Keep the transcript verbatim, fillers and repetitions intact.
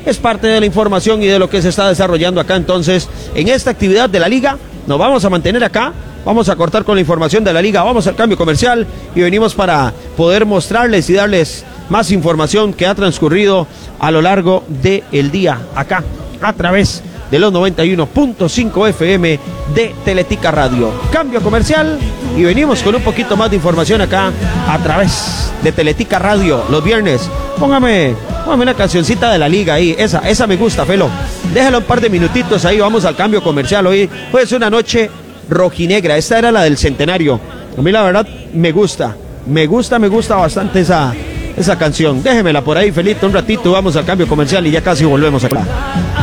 es parte de la información y de lo que se está desarrollando acá. Entonces, en esta actividad de la liga, nos vamos a mantener acá, vamos a cortar con la información de la liga, vamos al cambio comercial y venimos para poder mostrarles y darles más información que ha transcurrido a lo largo del día acá, a través de los noventa y uno punto cinco F M de Teletica Radio. Cambio comercial y venimos con un poquito más de información acá a través de Teletica Radio los viernes. Póngame, póngame una cancioncita de la liga ahí, esa, esa me gusta, Felo. Déjalo un par de minutitos ahí, vamos al cambio comercial. Hoy, hoy es una noche rojinegra, esta era la del centenario. A mí la verdad me gusta, me gusta, me gusta bastante esa, esa canción. Déjemela por ahí, Felito, un ratito, vamos al cambio comercial y ya casi volvemos acá.